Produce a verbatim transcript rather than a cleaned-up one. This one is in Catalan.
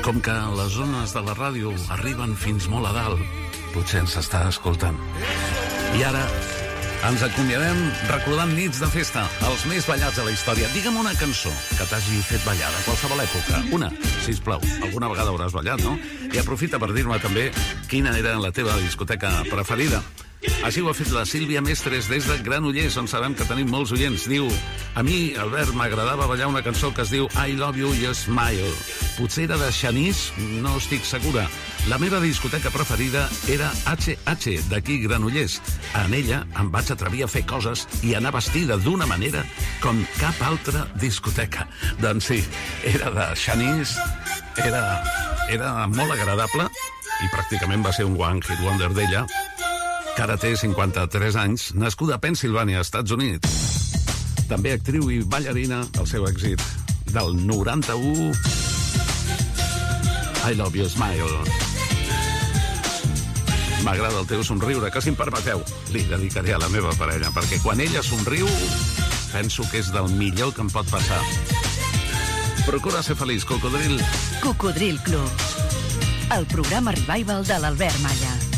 Com que les ones de la ràdio arriben fins molt a dalt, potser ens està escoltant. I ara ens acomiadem recordant nits de festa, els més ballats de la història. Digue'm una cançó que t'hagi fet ballar de qualsevol època. Una, sisplau. Alguna vegada hauràs ballat, no? I aprofita per dir-me també quina era la teva discoteca preferida. Així ho ha fet la Sílvia Mestres des de Granollers, on sabem que tenim molts oients. Diu: a mi, Albert, m'agradava ballar una cançó que es diu I Love You, You Smile. Potser era de Xanís, no estic segura. La meva discoteca preferida era H H, d'aquí Granollers. En ella em vaig atrevir a fer coses i anar vestida d'una manera com cap altra discoteca. Doncs sí, era de Xanís, era, era molt agradable i pràcticament va ser un one hit wonder d'ella, que ara té cinquanta-tres anys, nascuda a Pennsilvània, Estats Units. També actriu i ballarina, el seu èxit del noranta-u, I Love You Smile. M'agrada el teu somriure, que si em permeteu, li dedicaré a la meva parella, perquè quan ella somriu, penso que és del millor que em pot passar. Procura ser feliç, Cocodril. Cocodril Club, el programa revival de l'Albert Malla.